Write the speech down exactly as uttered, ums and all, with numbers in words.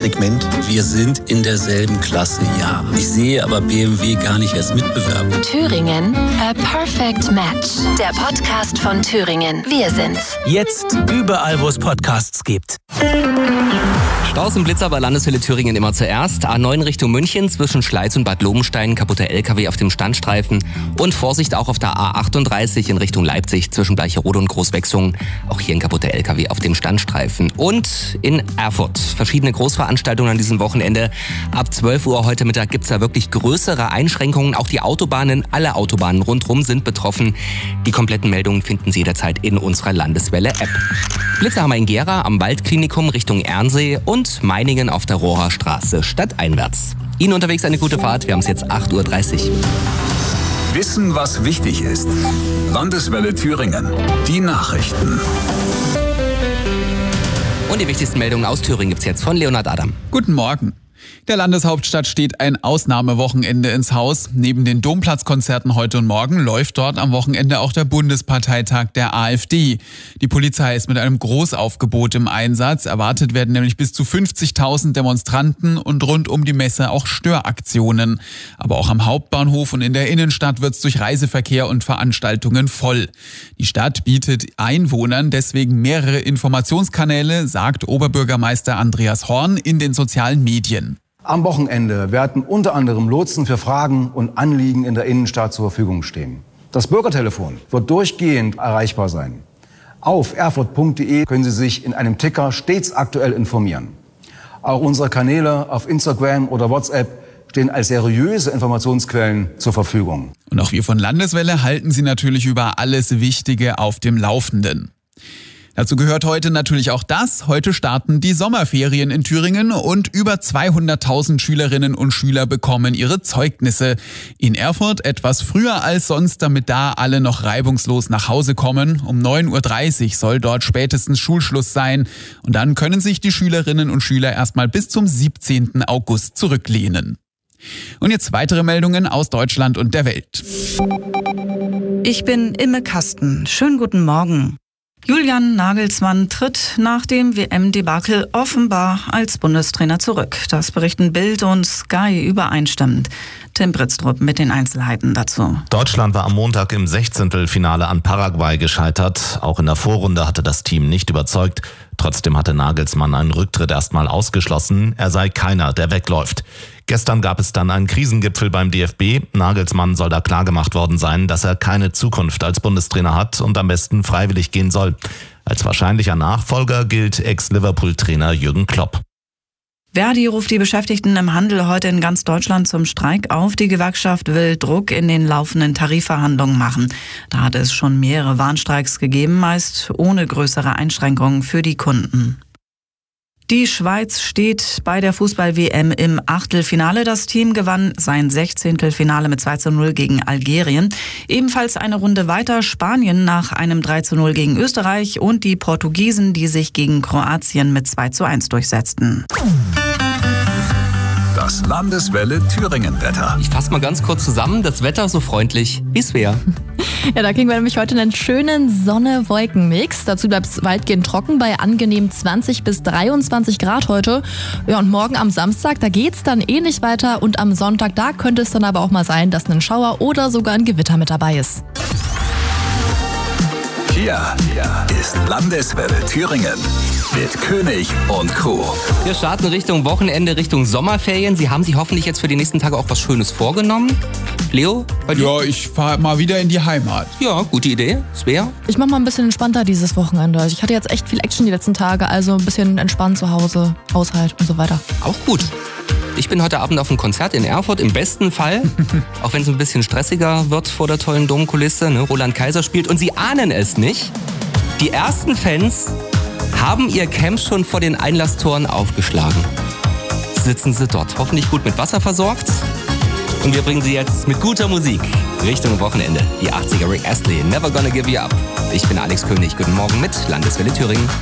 Segment. Wir sind in derselben Klasse, ja. Ich sehe aber B M W gar nicht als Mitbewerber. Thüringen, a perfect match. Der Podcast von Thüringen. Wir sind's. Jetzt überall, wo es Podcasts gibt. Staus und Blitzer bei Landeswelle Thüringen immer zuerst. A neun Richtung München zwischen Schleiz und Bad Lobenstein, kaputter L K W auf dem Standstreifen. Und Vorsicht auch auf der A achtunddreißig in Richtung Leipzig zwischen Bleicherode und Großwechsungen. Auch hier ein kaputter L K W auf dem Standstreifen. Und in Erfurt verschiedene Großveranstaltungen an diesem Wochenende. Ab zwölf Uhr heute Mittag gibt's da wirklich größere Einschränkungen. Auch die Autobahnen, alle Autobahnen rundherum sind betroffen. Die kompletten Meldungen finden Sie jederzeit in unserer Landeswelle-App. Blitzer haben wir in Gera am Waldklinikum Richtung Ernsee und Meiningen auf der Rohrer Straße stadteinwärts. Ihnen unterwegs eine gute Fahrt. Wir haben es jetzt acht Uhr dreißig. Wissen, was wichtig ist. Landeswelle Thüringen. Die Nachrichten. Und die wichtigsten Meldungen aus Thüringen gibt's jetzt von Leonhard Adam. Guten Morgen. Der Landeshauptstadt steht ein Ausnahmewochenende ins Haus. Neben den Domplatzkonzerten heute und morgen läuft dort am Wochenende auch der Bundesparteitag der AfD. Die Polizei ist mit einem Großaufgebot im Einsatz. Erwartet werden nämlich bis zu fünfzigtausend Demonstranten und rund um die Messe auch Störaktionen. Aber auch am Hauptbahnhof und in der Innenstadt wird's durch Reiseverkehr und Veranstaltungen voll. Die Stadt bietet Einwohnern deswegen mehrere Informationskanäle, sagt Oberbürgermeister Andreas Horn in den sozialen Medien. Am Wochenende werden unter anderem Lotsen für Fragen und Anliegen in der Innenstadt zur Verfügung stehen. Das Bürgertelefon wird durchgehend erreichbar sein. Auf erfurt punkt de können Sie sich in einem Ticker stets aktuell informieren. Auch unsere Kanäle auf Instagram oder WhatsApp stehen als seriöse Informationsquellen zur Verfügung. Und auch wir von Landeswelle halten Sie natürlich über alles Wichtige auf dem Laufenden. Dazu gehört heute natürlich auch das. Heute starten die Sommerferien in Thüringen und über zweihunderttausend Schülerinnen und Schüler bekommen ihre Zeugnisse. In Erfurt etwas früher als sonst, damit da alle noch reibungslos nach Hause kommen. Um neun Uhr dreißig soll dort spätestens Schulschluss sein. Und dann können sich die Schülerinnen und Schüler erstmal bis zum siebzehnten August zurücklehnen. Und jetzt weitere Meldungen aus Deutschland und der Welt. Ich bin Imme Kasten. Schönen guten Morgen. Julian Nagelsmann tritt nach dem W M-Debakel offenbar als Bundestrainer zurück. Das berichten Bild und Sky übereinstimmend. Tim Britztrup mit den Einzelheiten dazu. Deutschland war am Montag im Sechzehntelfinale an Paraguay gescheitert. Auch in der Vorrunde hatte das Team nicht überzeugt. Trotzdem hatte Nagelsmann einen Rücktritt erstmal ausgeschlossen. Er sei keiner, der wegläuft. Gestern gab es dann einen Krisengipfel beim D F B. Nagelsmann soll da klargemacht worden sein, dass er keine Zukunft als Bundestrainer hat und am besten freiwillig gehen soll. Als wahrscheinlicher Nachfolger gilt Ex-Liverpool-Trainer Jürgen Klopp. Verdi ruft die Beschäftigten im Handel heute in ganz Deutschland zum Streik auf. Die Gewerkschaft will Druck in den laufenden Tarifverhandlungen machen. Da hat es schon mehrere Warnstreiks gegeben, meist ohne größere Einschränkungen für die Kunden. Die Schweiz steht bei der Fußball-W M im Achtelfinale. Das Team gewann sein Sechzehntelfinale mit zwei zu null gegen Algerien. Ebenfalls eine Runde weiter Spanien nach einem drei zu null gegen Österreich und die Portugiesen, die sich gegen Kroatien mit zwei zu eins durchsetzten. Das Landeswelle Thüringen-Wetter. Ich fasse mal ganz kurz zusammen. Das Wetter so freundlich wie es wäre. Ja, da kriegen wir nämlich heute einen schönen Sonne-Wolken-Mix. Dazu bleibt es weitgehend trocken bei angenehm zwanzig bis dreiundzwanzig Grad heute. Ja, und morgen am Samstag, da geht's dann eh nicht weiter. Und am Sonntag, da könnte es dann aber auch mal sein, dass ein Schauer oder sogar ein Gewitter mit dabei ist. Hier ist Landeswelle Thüringen mit König und Crew. Wir starten Richtung Wochenende, Richtung Sommerferien. Sie haben sich hoffentlich jetzt für die nächsten Tage auch was Schönes vorgenommen. Leo, bei dir? Ja, ich fahre mal wieder in die Heimat. Ja, gute Idee. Svea? Ich mach mal ein bisschen entspannter dieses Wochenende. Ich hatte jetzt echt viel Action die letzten Tage, also ein bisschen entspannt zu Hause, Haushalt und so weiter. Auch gut. Ich bin heute Abend auf einem Konzert in Erfurt, im besten Fall. Auch wenn es ein bisschen stressiger wird vor der tollen Domkulisse. Ne? Roland Kaiser spielt und Sie ahnen es nicht. Die ersten Fans haben ihr Camp schon vor den Einlasstoren aufgeschlagen. Sitzen sie dort, hoffentlich gut mit Wasser versorgt. Und wir bringen Sie jetzt mit guter Musik Richtung Wochenende. Die achtziger Rick Astley, Never Gonna Give You Up. Ich bin Alex König, guten Morgen mit Landeswelle Thüringen.